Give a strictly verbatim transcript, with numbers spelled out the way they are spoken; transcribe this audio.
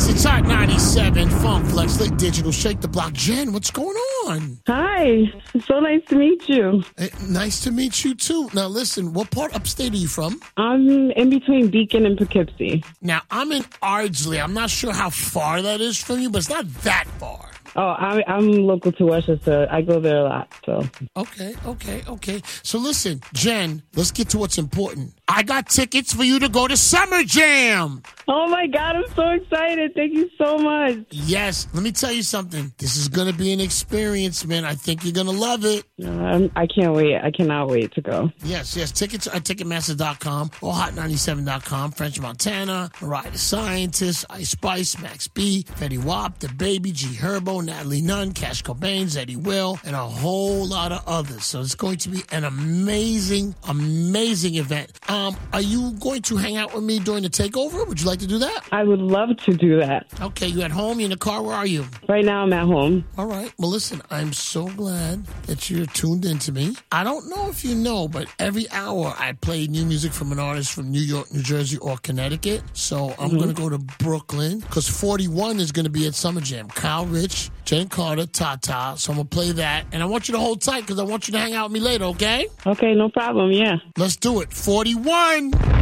It's Hot ninety-seven, Funk Flex, Lit Digital, Shake the Block. Jen, what's going on? Hi. So nice to meet you. Hey, nice to meet you, too. Now, listen, what part upstate are you from? I'm in between Beacon and Poughkeepsie. Now, I'm in Ardsley. I'm not sure how far that is from you, but it's not that far. Oh, I, I'm local to Westchester. I go there a lot, so. Okay, okay, okay. So listen, Jen, let's get to what's important. I got tickets for you to go to Summer Jam. Oh, my God. I'm so excited. Thank you so much. Yes. Let me tell you something. This is going to be an experience, man. I think you're going to love it. Um, I can't wait. I cannot wait to go. Yes, yes. Tickets are at Ticketmaster dot com or Hot ninety-seven dot com. French Montana, Mariah the Scientist, Ice Spice, Max B, Fetty Wap, The Baby, G Herbo, Natalie Nunn, Cash Cobain, Zeddy Will, and a whole lot of others. So it's going to be an amazing, amazing event. Um, are you going to hang out with me during the takeover? Would you like to do that? I would love to do that. Okay, you at home? You in the car? Where are you? Right now I'm at home. All right. Well, listen, I'm so glad that you're tuned into me. I don't know if you know, but every hour I play new music from an artist from New York, New Jersey, or Connecticut. So I'm mm-hmm. going to go to Brooklyn because forty-one is going to be at Summer Jam. Kyle Rich, Jen Carter, Tata. So I'm going to play that. And I want you to hold tight because I want you to hang out with me later, okay? Okay, no problem. Yeah. Let's do it. forty-one.